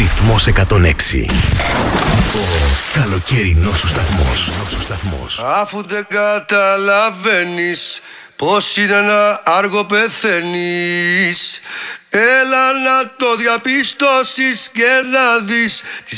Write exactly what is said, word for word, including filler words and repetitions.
Ρυθμός εκατόν έξι. Ο καλοκαιρινός σου σταθμός. σταθμός. Αφού δεν καταλαβαίνεις πως είναι να άργο πεθαίνεις, έλα να το διαπιστώσεις και να δεις